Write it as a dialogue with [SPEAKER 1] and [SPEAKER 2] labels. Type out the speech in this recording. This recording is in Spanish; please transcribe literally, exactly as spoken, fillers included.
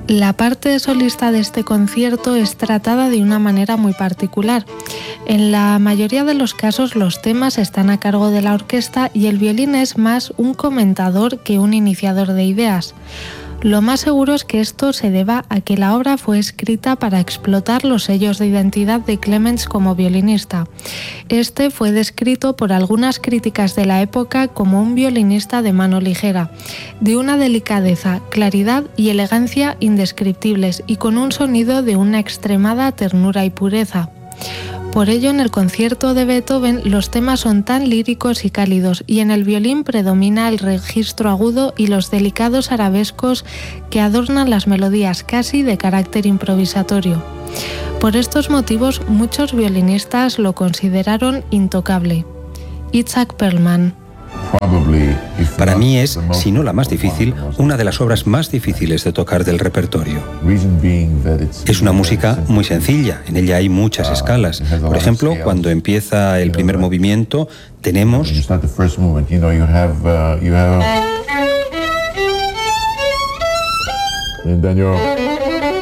[SPEAKER 1] La parte solista de este concierto es tratada de una manera muy particular. En la mayoría de los casos los temas están a cargo de la orquesta y el violín es más un comentador que un iniciador de ideas. Lo más seguro es que esto se deba a que la obra fue escrita para explotar los sellos de identidad de Clements como violinista. Este fue descrito por algunas críticas de la época como un violinista de mano ligera, de una delicadeza, claridad y elegancia indescriptibles y con un sonido de una extremada ternura y pureza. Por ello, en el concierto de Beethoven los temas son tan líricos y cálidos y en el violín predomina el registro agudo y los delicados arabescos que adornan las melodías casi de carácter improvisatorio. Por estos motivos, muchos violinistas lo consideraron intocable. Itzhak Perlman.
[SPEAKER 2] Para mí es, si no la más difícil, una de las obras más difíciles de tocar del repertorio. Es una música muy sencilla, en ella hay muchas escalas. Por ejemplo, cuando empieza el primer movimiento, tenemos
[SPEAKER 3] And then you're